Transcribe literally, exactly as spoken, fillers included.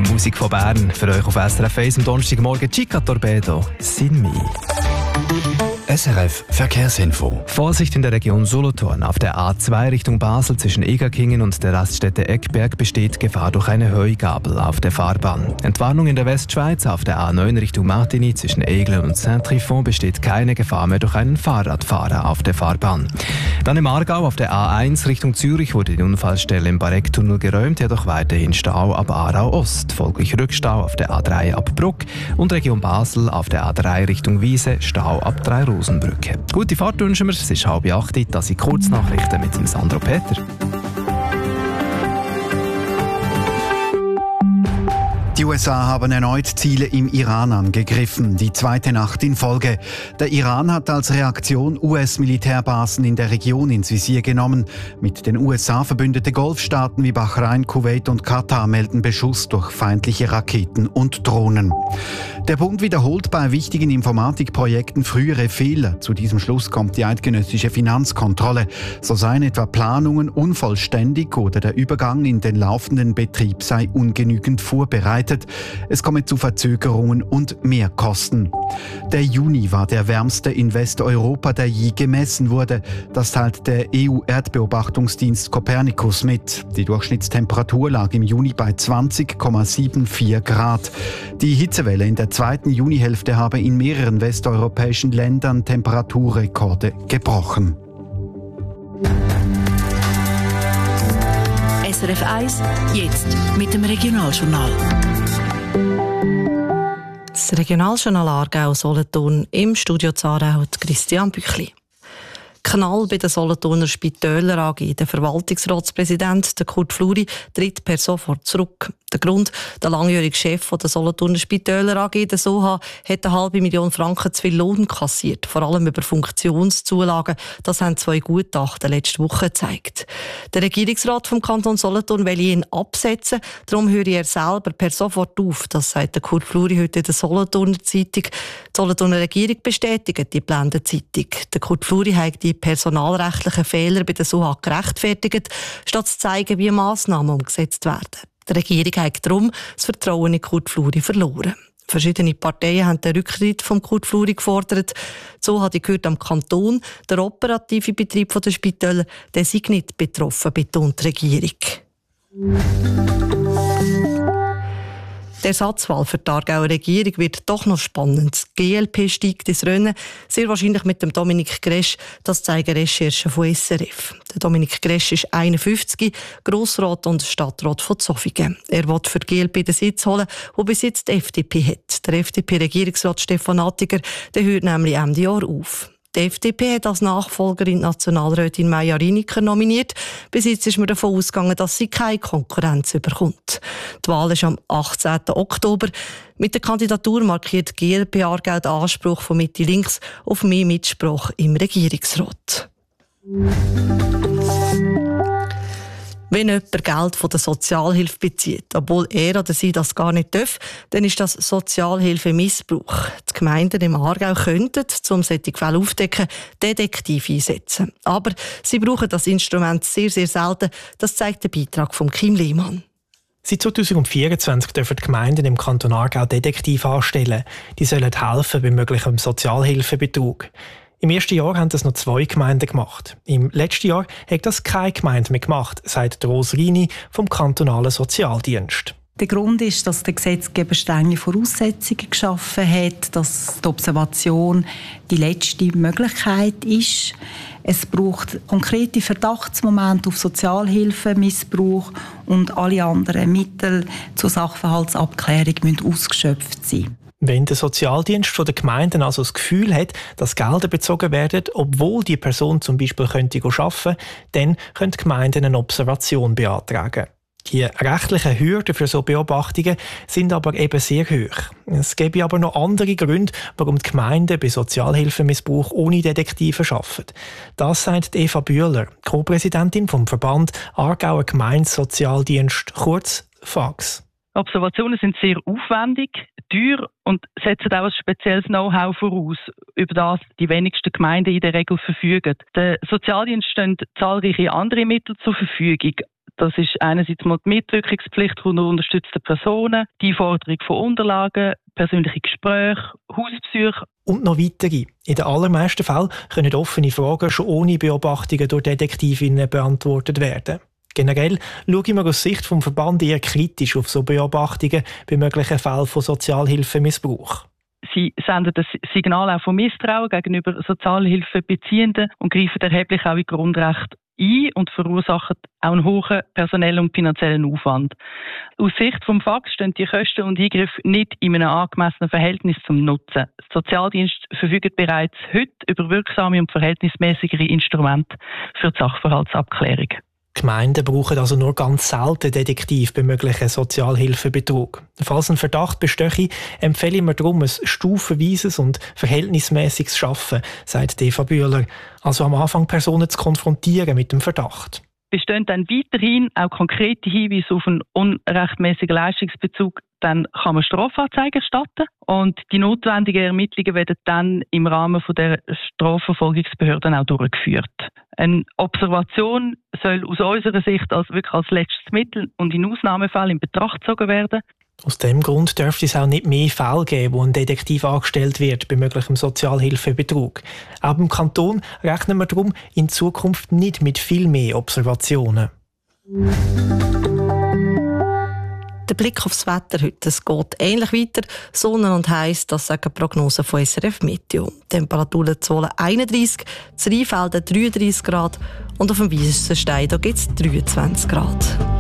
Musik von Bern. Für euch auf S R F eins am Donnerstagmorgen Chica Torpedo, Sin Mi. S R F Verkehrsinfo. Vorsicht in der Region Solothurn. Auf der A zwei Richtung Basel zwischen Egerkingen und der Raststätte Eckberg besteht Gefahr durch eine Heugabel auf der Fahrbahn. Entwarnung in der Westschweiz. Auf der A neun Richtung Martigny zwischen Aigle und Saint-Trifon besteht keine Gefahr mehr durch einen Fahrradfahrer auf der Fahrbahn. Dann im Aargau auf der A eins Richtung Zürich wurde die Unfallstelle im Barecktunnel geräumt, jedoch weiterhin Stau ab Aarau Ost. Folglich Rückstau auf der A drei ab Bruck und Region Basel auf der A drei Richtung Wiese, Stau ab drei Rosenbrücke. Gute Fahrt wünschen wir, es ist halb acht, das sind Kurznachrichten mit dem Sandro Peter. Die U S A haben erneut Ziele im Iran angegriffen, die zweite Nacht in Folge. Der Iran hat als Reaktion U S-Militärbasen in der Region ins Visier genommen. Mit den U S A verbündete Golfstaaten wie Bahrain, Kuwait und Katar melden Beschuss durch feindliche Raketen und Drohnen. Der Bund wiederholt bei wichtigen Informatikprojekten frühere Fehler. Zu diesem Schluss kommt die eidgenössische Finanzkontrolle. So seien etwa Planungen unvollständig oder der Übergang in den laufenden Betrieb sei ungenügend vorbereitet. Es komme zu Verzögerungen und Mehrkosten. Der Juni war der wärmste in Westeuropa, der je gemessen wurde. Das teilt der E U-Erdbeobachtungsdienst Copernicus mit. Die Durchschnittstemperatur lag im Juni bei zwanzig Komma vierundsiebzig Grad. Die Hitzewelle in der zweiten Junihälfte habe in mehreren westeuropäischen Ländern Temperaturrekorde gebrochen. S R F eins, jetzt mit dem Regionaljournal. Das Regionaljournal Aargau Solothurn, im Studio Zarau Christian Büchli. Knall bei der Solothurner Spitäler A G. Der Verwaltungsratspräsident, der Kurt Fluri, tritt per sofort zurück. Der Grund: der langjährige Chef der Solothurner Spitäler A G, der Soha, hat eine halbe Million Franken zu viel Lohn kassiert, vor allem über Funktionszulagen. Das haben zwei Gutachten letzte Woche gezeigt. Der Regierungsrat vom Kanton Solothurn will ihn absetzen, darum höre er selber per sofort auf. Das sagt der Kurt Fluri heute in der Solothurner Zeitung. Die Solothurner Regierung bestätigt die Pläne der Zeitung. Der Kurt Fluri hat die personalrechtlichen Fehler bei der Soha gerechtfertigt, statt zu zeigen, wie Massnahmen umgesetzt werden. Die Regierung hat darum das Vertrauen in Kurt Fluri verloren. Verschiedene Parteien haben den Rücktritt von Kurt Fluri gefordert. So hat ich gehört am Kanton, der operative Betrieb der Spitäler, der sei nicht betroffen, betont die Regierung. Die Ersatzwahl für die Aargauer Regierung wird doch noch spannend. Die G L P steigt ins Rennen, sehr wahrscheinlich mit dem Dominik Gresch. Das zeigen Recherchen von S R F. Der Dominik Gresch ist einundfünfzig, Grossrat und Stadtrat von Zofingen. Er will für die G L P den Sitz holen, wo bis jetzt die F D P hat. Der F D P-Regierungsrat Stefan Attiger, der hört nämlich Ende Jahr auf. Die F D P hat als Nachfolgerin Nationalrätin Maja Riniker nominiert. Bis jetzt ist man davon ausgegangen, dass sie keine Konkurrenz bekommt. Die Wahl ist am achtzehnten Oktober. Mit der Kandidatur markiert die G L P Aargau den Anspruch von Mitte links auf mehr Mitsprache im Regierungsrat. Wenn jemand Geld von der Sozialhilfe bezieht, obwohl er oder sie das gar nicht darf, dann ist das Sozialhilfemissbrauch. Die Gemeinden im Aargau könnten, um solche Fälle aufzudecken, Detektive einsetzen. Aber sie brauchen das Instrument sehr, sehr selten. Das zeigt der Beitrag von Kim Lehmann. Seit zweitausendvierundzwanzig dürfen die Gemeinden im Kanton Aargau Detektive anstellen. Die sollen helfen bei möglichem Sozialhilfebetrug. Im ersten Jahr haben das noch zwei Gemeinden gemacht. Im letzten Jahr hat das keine Gemeinde mehr gemacht, sagt Rose Rini vom kantonalen Sozialdienst. Der Grund ist, dass der Gesetzgeber strenge Voraussetzungen geschaffen hat, dass die Observation die letzte Möglichkeit ist. Es braucht konkrete Verdachtsmomente auf Sozialhilfemissbrauch und alle anderen Mittel zur Sachverhaltsabklärung müssen ausgeschöpft sein. Wenn der Sozialdienst von der Gemeinden also das Gefühl hat, dass Gelder bezogen werden, obwohl die Person zum Beispiel könnte arbeiten könnte, dann können die Gemeinden eine Observation beantragen. Die rechtlichen Hürden für so Beobachtungen sind aber eben sehr hoch. Es gäbe aber noch andere Gründe, warum die Gemeinden bei Sozialhilfemissbrauch ohne Detektive arbeiten. Das sagt Eva Bühler, Co-Präsidentin vom Verband Aargauer Gemeindesozialdienst, kurz F A G S. Observationen sind sehr aufwendig, teuer und setzen auch ein spezielles Know-how voraus, über das die wenigsten Gemeinden in der Regel verfügen. Der Sozialdienst stehen zahlreiche andere Mittel zur Verfügung. Das ist einerseits mal die Mitwirkungspflicht von unterstützten Personen, die Einforderung von Unterlagen, persönliche Gespräche, Hausbesuche. Und noch weitere. In den allermeisten Fällen können offene Fragen schon ohne Beobachtungen durch Detektivinnen beantwortet werden. Generell schauen wir aus Sicht des Verbandes eher kritisch auf so Beobachtungen bei möglichen Fällen von Sozialhilfemissbrauch. Sie senden das Signal auch von Misstrauen gegenüber Sozialhilfebeziehenden und greifen erheblich auch in Grundrechte ein und verursachen auch einen hohen personellen und finanziellen Aufwand. Aus Sicht vom F A G stehen die Kosten und Eingriffe nicht in einem angemessenen Verhältnis zum Nutzen. Der Sozialdienst verfügt bereits heute über wirksame und verhältnismäßigere Instrumente für die Sachverhaltsabklärung. Gemeinden brauchen also nur ganz selten Detektiv bei möglichen Sozialhilfebetrug. Falls ein Verdacht bestehe, empfehlen wir darum ein stufenweises und verhältnismäßiges Schaffen, sagt Eva Bühler. Also am Anfang Personen zu konfrontieren mit dem Verdacht. Bestehen dann weiterhin auch konkrete Hinweise auf einen unrechtmäßigen Leistungsbezug, dann kann man Strafanzeige erstatten und die notwendigen Ermittlungen werden dann im Rahmen der Strafverfolgungsbehörden auch durchgeführt. Eine Observation soll aus unserer Sicht als wirklich als letztes Mittel und in Ausnahmefällen in Betracht gezogen werden. Aus dem Grund dürfte es auch nicht mehr Fälle geben, wo ein Detektiv angestellt wird bei möglichem Sozialhilfebetrug. Auch im Kanton rechnen wir darum in Zukunft nicht mit viel mehr Observationen. Der Blick aufs Wetter heute. Es geht ähnlich weiter. Sonne und heiß, das sagen Prognosen von S R F Meteo. Temperaturen zu Wohlen einunddreissig, zu Rheinfelden dreiunddreissig Grad und auf dem Weissenstein gibt es dreiundzwanzig Grad.